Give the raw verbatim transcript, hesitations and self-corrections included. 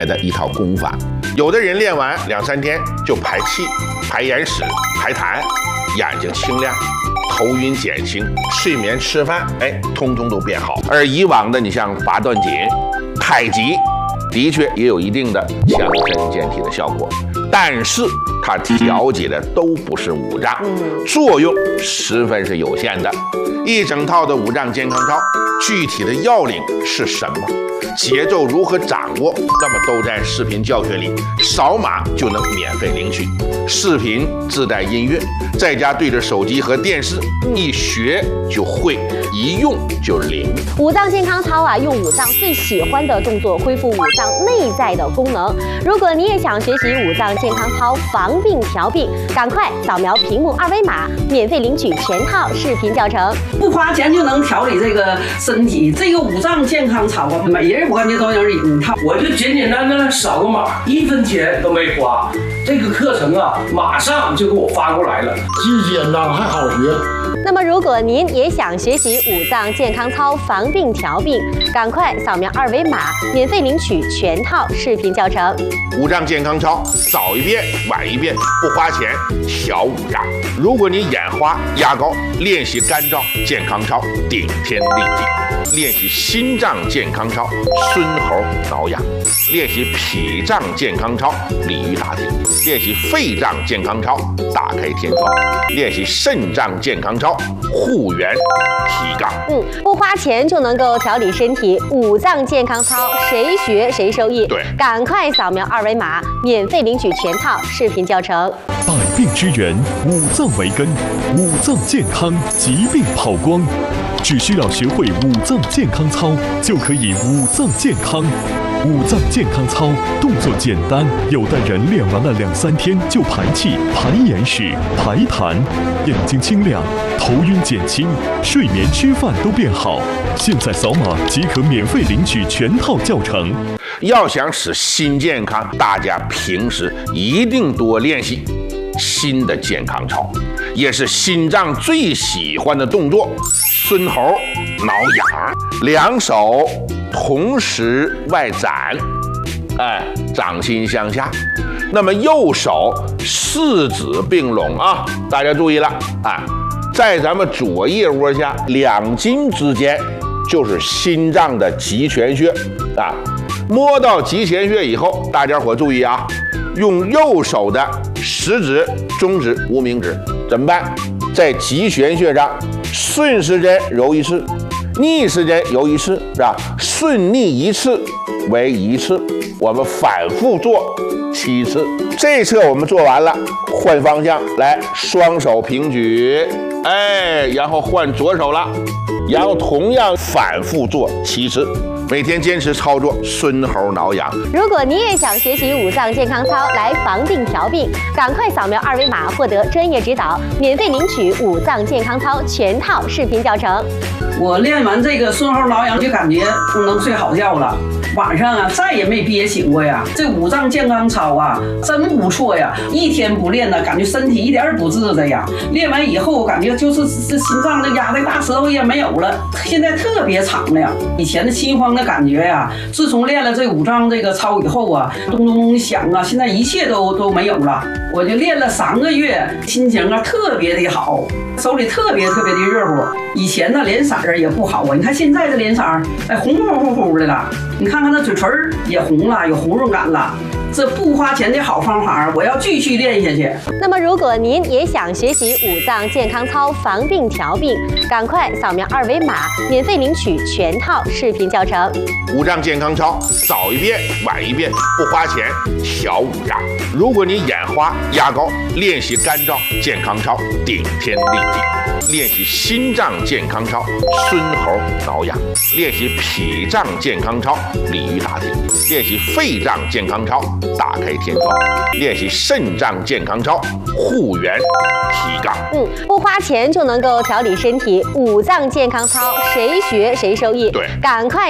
的一套功法。有的人练完两三天就排气、排眼屎、排痰，眼睛清亮，头晕减轻，睡眠吃饭，哎，通通都变好。而以往的你像八段锦、太极，的确也有一定的强身健体的效果，但是它调节的都不是五脏，作用十分是有限的。一整套的五脏健康操，具体的要领是什么？节奏如何掌握？那么都在视频教学里，扫码就能免费领取。视频自带音乐，在家对着手机和电视，一学就会，一用就灵。 五脏健康操啊，用五脏最喜欢的动作恢复五脏内在的功能。如果你也想学习五脏健康操防病调病，赶快扫描屏幕二维码，免费领取全套视频教程。 不花钱就能调理这个身体，这个五脏健康操啊，每人我感觉都有一套。 我就简简单单扫个码，一分钱都没花。这个课程啊，马上就给我发过来了， 既简单还好学。 那么，如果您也想学习五脏健康操防病调病，赶快扫描二维码，免费领取全套视频教程。 五脏健康操，早一遍晚一遍，不花钱调五脏。如果你眼花压高，练习肝脏健康操，顶天立地；练习心脏健康操，孙猴挠痒；练习脾脏健康操，鲤鱼打挺；练习肺脏健康操，打开天窗；练习肾脏健康操，护元提杠。 嗯，不花钱就能够调理身体，五脏健康操谁学谁受益。 对， 赶快扫描二维码，免费领取全套视频教程。 百病之源，五脏为根，五脏健康，疾病跑光。只需要学会五脏健康操，就可以五脏健康。五脏健康操动作简单，有的人练完了两三天就排气、排眼屎、排痰，眼睛清亮，头晕减轻，睡眠吃饭都变好。现在扫码即可免费领取全套教程。 要想使心健康，大家平时一定多练习心的健康操，也是心脏最喜欢的动作。孙猴挠痒，两手同时外展，哎，掌心向下。那么右手四指并拢啊，大家注意了啊，在咱们左腋窝下两筋之间就是心脏的极泉穴啊。摸到极泉穴以后，大家伙注意啊，用右手的食指、中指、无名指怎么办？在极泉穴上顺时针揉一次，逆时针揉一次，是吧？顺逆一次为一次，我们反复做七次。这侧我们做完了，换方向来，双手平举，哎，然后换左手了，然后同样反复做七次。每天坚持操作，孙猴挠痒。 如果你也想学习五脏健康操来防病调病，赶快扫描二维码获得专业指导，免费领取五脏健康操全套视频教程。 我练完这个孙猴挠痒，就感觉能睡好觉了。晚上啊，再也没憋醒过呀。这五脏健康操啊，真不错呀！一天不练呢，感觉身体一点儿不自在呀。练完以后，感觉就是这心脏这压的大舌头也没有了，现在特别长了呀。以前的心慌的感觉呀，自从练了这五脏这个操以后啊，咚咚咚响啊，现在一切都都没有了。我就练了三个月，心情啊特别的好，手里特别特别的热乎。以前呢脸色儿也不好啊，你看现在的脸色儿，哎红乎乎乎的了。你看看那嘴唇也红了，有红润感了。这不花钱的好方法，我要继续练下去。 那么，如果您也想学习五脏健康操防病调病，赶快扫描二维码，免费领取全套视频教程。 五脏健康操，早一遍晚一遍，不花钱调五脏。如果你眼花压高，练习肝脏健康操，顶天立地；练习心脏健康操，孙猴挠痒；练习脾脏健康操，鲤鱼打挺；练习肺脏健康操，打开天窗；练习肾脏健康操，护元提杠。 嗯，不花钱就能够调理身体，五脏健康操谁学谁受益。 对， 赶快